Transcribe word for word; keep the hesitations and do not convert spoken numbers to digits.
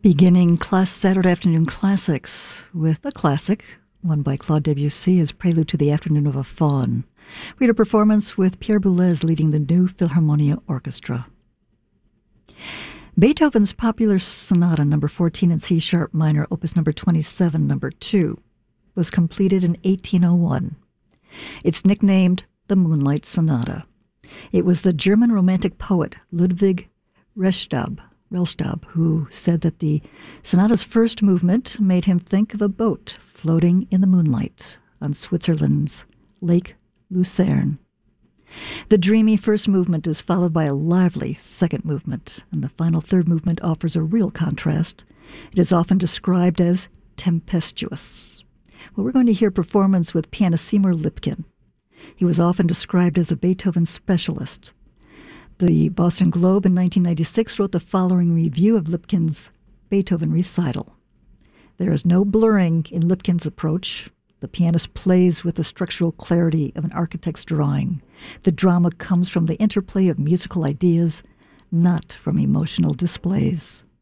Beginning class Saturday afternoon classics with a classic, one by Claude Debussy as Prelude to the Afternoon of a Faun. We had a performance with Pierre Boulez leading the New Philharmonia Orchestra. Beethoven's popular sonata number fourteen in C sharp minor, opus number twenty-seven, number two, was completed in eighteen oh one. It's nicknamed the Moonlight Sonata. It was the German romantic poet Ludwig Rellstab Rellstab, who said that the sonata's first movement made him think of a boat floating in the moonlight on Switzerland's Lake Lucerne. The dreamy first movement is followed by a lively second movement, and the final third movement offers a real contrast. It is often described as tempestuous. Well, we're going to hear performance with pianist Seymour Lipkin. He was often described as a Beethoven specialist. The Boston Globe in nineteen ninety-six wrote the following review of Lipkin's Beethoven recital. There is no blurring in Lipkin's approach. The pianist plays with the structural clarity of an architect's drawing. The drama comes from the interplay of musical ideas, not from emotional displays.